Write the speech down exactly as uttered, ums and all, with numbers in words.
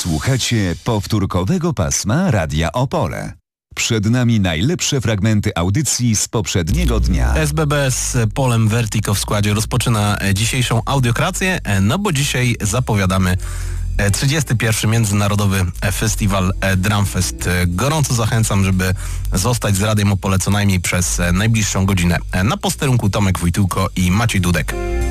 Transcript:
Słuchacie powtórkowego pasma Radia Opole. Przed nami najlepsze fragmenty audycji z poprzedniego dnia. S B B z Polem Vertigo w składzie rozpoczyna dzisiejszą audiokrację, no bo dzisiaj zapowiadamy trzydziesty pierwszy Międzynarodowy Festiwal Drumfest. Gorąco zachęcam, żeby zostać z Radiem Opole co najmniej przez najbliższą godzinę. Na posterunku Tomek Wojtyłko i Maciej Dudek.